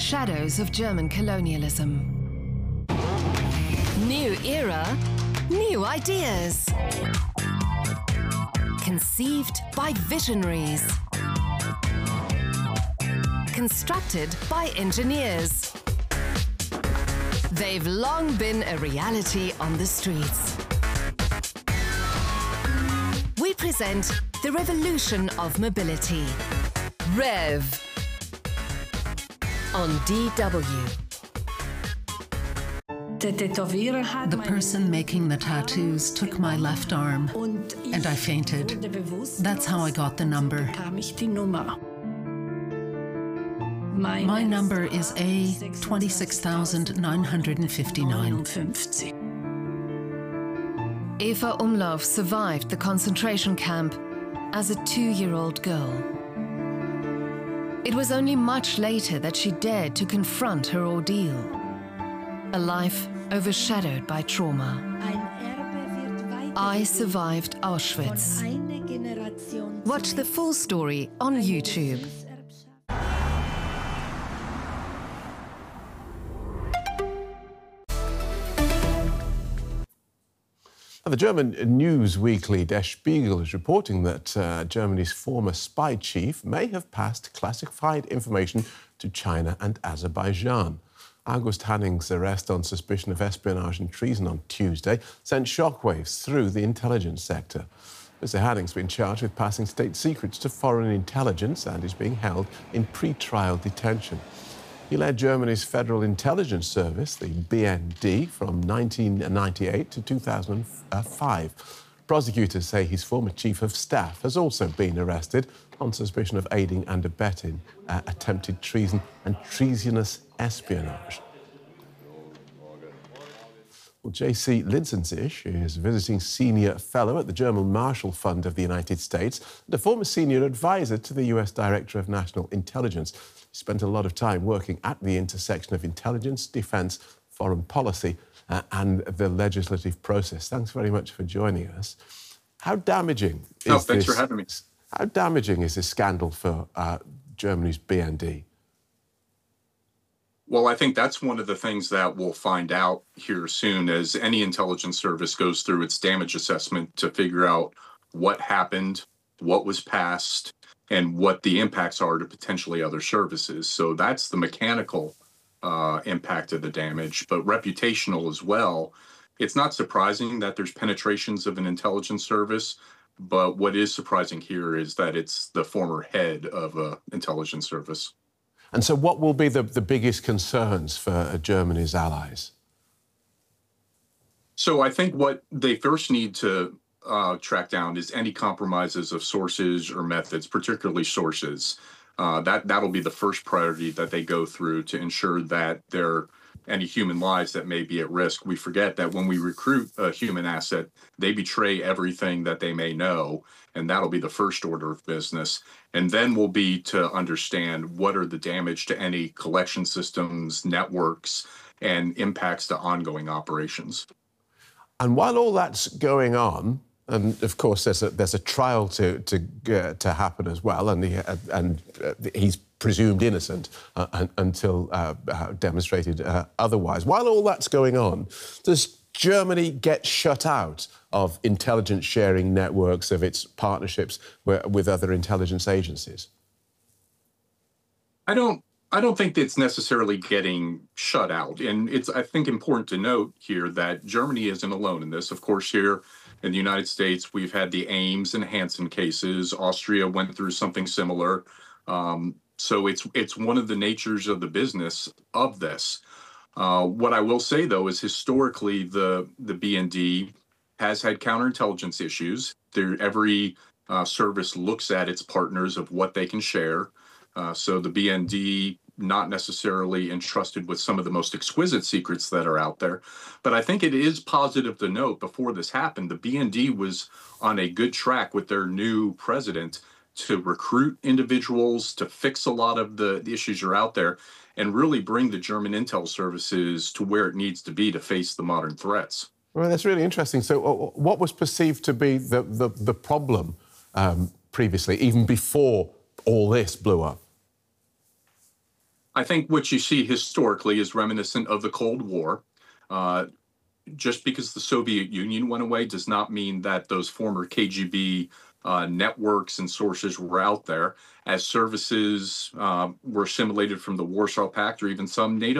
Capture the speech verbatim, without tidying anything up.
shadows of German colonialism. New era, new ideas. Conceived by visionaries. Constructed by engineers. They've long been a reality on the streets. We present the revolution of mobility. REV on D W. The person making the tattoos took my left arm and I fainted. That's how I got the number. My number is A twenty-six thousand nine hundred fifty-nine. Eva Umlauf survived the concentration camp as a two-year-old girl. It was only much later that she dared to confront her ordeal. A life overshadowed by trauma. I survived Auschwitz. Watch the full story on YouTube. The German news weekly Der Spiegel is reporting that uh, Germany's former spy chief may have passed classified information to China and Azerbaijan. August Hanning's arrest on suspicion of espionage and treason on Tuesday sent shockwaves through the intelligence sector. Mister Hanning's been charged with passing state secrets to foreign intelligence and is being held in pre-trial detention. He led Germany's Federal Intelligence Service, the B N D, from nineteen ninety-eight to two thousand five. Prosecutors say his former chief of staff has also been arrested on suspicion of aiding and abetting uh, attempted treason and treasonous espionage. Well, J C Linsensisch is visiting senior fellow at the German Marshall Fund of the United States and a former senior advisor to the U S Director of National Intelligence. He spent a lot of time working at the intersection of intelligence, defence, foreign policy uh, and the legislative process. Thanks very much for joining us. How damaging is oh, thanks this, for having me. How damaging is this scandal for uh, Germany's B N D? Well, I think that's one of the things that we'll find out here soon as any intelligence service goes through its damage assessment to figure out what happened, what was passed, and what the impacts are to potentially other services. So that's the mechanical uh, impact of the damage, but reputational as well. It's not surprising that there's penetrations of an intelligence service, but what is surprising here is that it's the former head of an intelligence service. And so what will be the, the biggest concerns for uh, Germany's allies? So I think what they first need to uh, track down is any compromises of sources or methods, particularly sources. Uh, that, that'll be the first priority that they go through to ensure that there are any human lives that may be at risk. We forget that when we recruit a human asset, they betray everything that they may know, and that'll be the first order of business. And then will be to understand what are the damage to any collection systems, networks, and impacts to ongoing operations. And while all that's going on, and of course there's a, there's a trial to to uh, to happen as well, and he, uh, and uh, he's presumed innocent uh, un, until uh, uh, demonstrated uh, otherwise. While all that's going on, does Germany get shut out of intelligence sharing networks, of its partnerships with other intelligence agencies? I don't. I don't think it's necessarily getting shut out. And it's, I think, important to note here that Germany isn't alone in this. Of course, here in the United States, we've had the Ames and Hansen cases. Austria went through something similar. Um, so it's it's one of the natures of the business of this. Uh, what I will say, though, is historically the, the B N D has had counterintelligence issues. There, every uh, service looks at its partners of what they can share. Uh, so the B N D not necessarily entrusted with some of the most exquisite secrets that are out there. But I think it is positive to note before this happened, the B N D was on a good track with their new president to recruit individuals, to fix a lot of the, the issues that are out there, and really bring the German intel services to where it needs to be to face the modern threats. Well, that's really interesting. So uh, what was perceived to be the, the, the problem um, previously, even before all this blew up? I think what you see historically is reminiscent of the Cold War. Uh, just because the Soviet Union went away does not mean that those former K G B uh, networks and sources were out there. As services uh, were assimilated from the Warsaw Pact or even some NATO